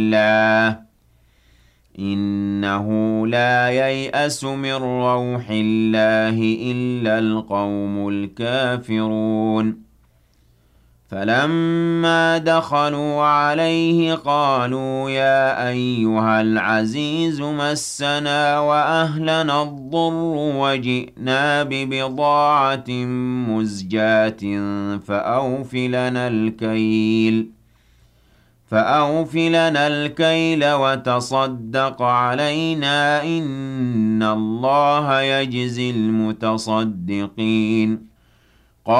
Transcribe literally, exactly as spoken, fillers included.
الله إنه لا ييأس من روح الله إلا القوم الكافرون فلما دخلوا عليه قالوا يا أيها العزيز مسنا وأهلنا الضر وجئنا ببضاعة مزجاة فأوف لنا الكيل فأوف لنا الكيل وتصدق علينا إن الله يجزي المتصدقين